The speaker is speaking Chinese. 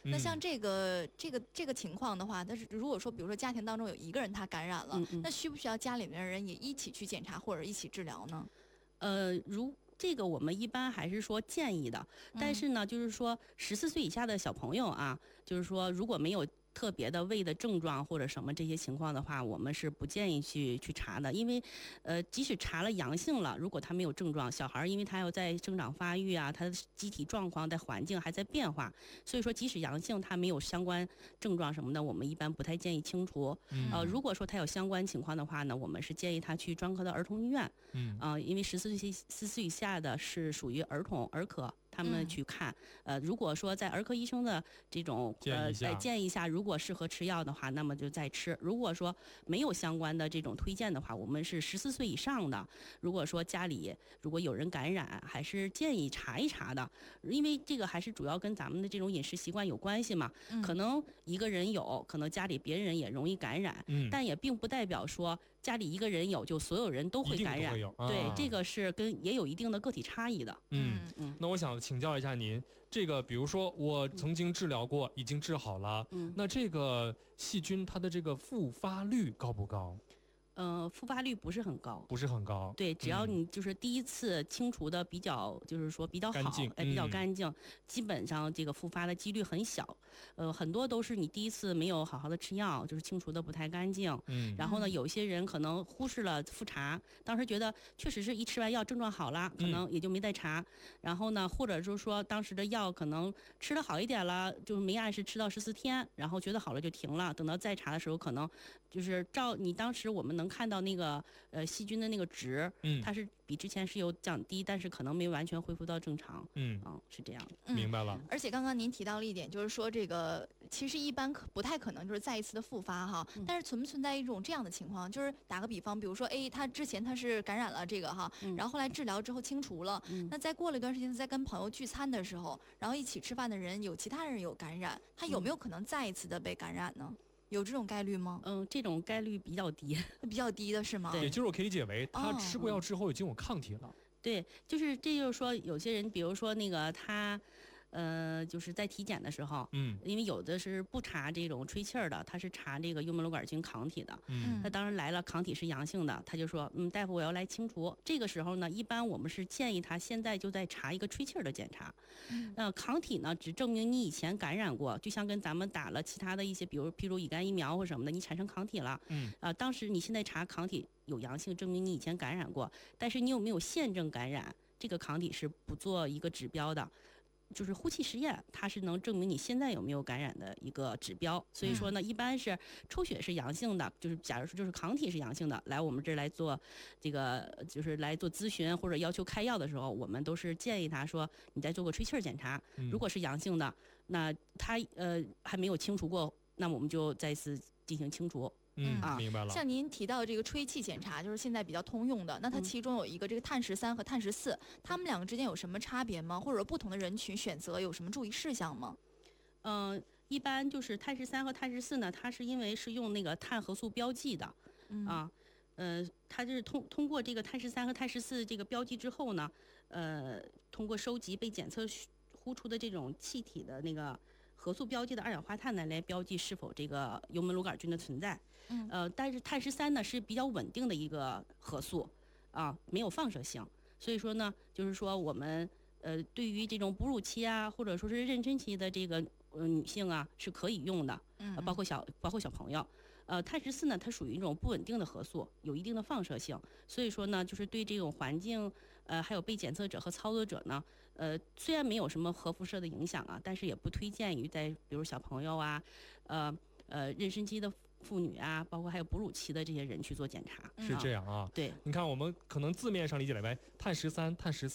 那像这个情况的话，但是如果说比如说家庭当中有一个人他感染了，那需不需要家里面的人也一起去检查或者一起治疗呢？ 这个我们一般还是说建议的，但是呢，就是说14岁以下的小朋友啊，就是说如果没有特别的胃的症状或者什么这些情况的话，我们是不建议去查的，因为即使查了阳性了，如果他没有症状，小孩因为他要在生长发育啊，他的机体状况在环境还在变化，所以说即使阳性他没有相关症状什么的，我们一般不太建议清除。如果说他有相关情况的话呢，我们是建议他去专科的儿童医院。因为14岁以下的是属于儿科。他们去看，如果说在儿科医生的这种建议下，如果适合吃药的话，那么就再吃。如果说没有相关的这种推荐的话，我们是14岁以上的，如果说家里如果有人感染，还是建议查一查的，因为这个还是主要跟咱们的这种饮食习惯有关系嘛。可能一个人有，可能家里别人也容易感染，但也并不代表说家里一个人有就所有人都会感染。对，这个是也有一定的个体差异的。 那我想请教一下您，这个比如说我曾经治疗过，已经治好了，那这个细菌它的这个复发率高不高？ 复发率不是很高， 对， 只要你就是第一次清除的比较，就是说比较好，比较干净，基本上这个复发的几率很小。很多都是你第一次没有好好的吃药，就是清除的不太干净。然后呢，有些人可能忽视了复查，当时觉得确实是一吃完药症状好了，可能也就没再查。然后呢，或者就是说当时的药可能吃的好一点了，就是没按时吃到14天，然后觉得好了就停了，等到再查的时候，可能就是照你当时我们能看到那个细菌的那个值，它是比之前是有降低，但是可能没完全恢复到正常。是这样的。 明白了。 而且刚刚您提到了一点，就是说这个其实一般不太可能就是再一次的复发哈。但是存不存在一种这样的情况，就是打个比方，比如说他之前他是感染了这个哈，然后后来治疗之后清除了，那再过了一段时间，在跟朋友聚餐的时候，然后一起吃饭的人有其他人有感染，他有没有可能再一次的被感染呢？有这种概率吗？ 这种概率比较低， 比较低的是吗？ 也就是我可以理解为他吃过药之后已经有抗体了。 对，这就是说有些人，比如说那个他。就是在体检的时候，因为有的是不查这种吹气儿的，他是查这个幽门螺杆菌抗体的，他当时来了抗体是阳性的，他就说，大夫我要来清除。这个时候呢，一般我们是建议他现在就在查一个吹气儿的检查，抗体呢只证明你以前感染过，就像跟咱们打了其他的一些，譬如乙肝疫苗或什么的，你产生抗体了，当时你现在查抗体有阳性，证明你以前感染过，但是你有没有现证感染，这个抗体是不做一个指标的。就是呼气实验，它是能证明你现在有没有感染的一个指标。所以说呢，一般是抽血是阳性的，就是假如说就是抗体是阳性的，来我们这儿来做这个就是来做咨询或者要求开药的时候，我们都是建议他说你再做个吹气儿检查，如果是阳性的，那他还没有清除过，那我们就再次进行清除。 明白了。 像您提到这个吹气检查，就是现在比较通用的，那它其中有一个这个碳13和碳14，它们两个之间有什么差别吗？或者不同的人群选择有什么注意事项吗？ 一般就是碳13和碳14呢，它是因为是用那个碳核素标记的，它就是通过这个碳13和碳14这个标记之后呢，通过收集被检测呼出的这种气体的那个核素标记的二氧化碳呢，来标记是否这个幽门螺杆菌的存在。但是碳13呢是比较稳定的一个核素没有放射性，所以说呢，就是说我们对于这种哺乳期啊，或者说是妊娠期的这个女性啊是可以用的，包括小朋友。碳14呢，它属于一种不稳定的核素，有一定的放射性，所以说呢，就是对这种环境还有被检测者和操作者呢，虽然没有什么核辐射的影响但是也不推荐于在比如小朋友妊娠期的妇女包括还有哺乳期的这些人去做检查。 是这样啊。 对， 你看我们可能字面上理解为碳13、碳14